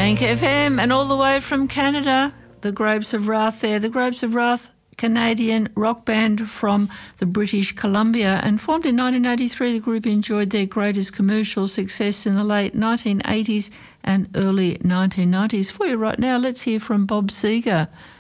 Bank FM, and all the way from Canada, the Grapes of Wrath there. The Grapes of Wrath, Canadian rock band from the British Columbia, and formed in 1983. The group enjoyed their greatest commercial success in the late 1980s and early 1990s. For you right now, let's hear from Bob Seger.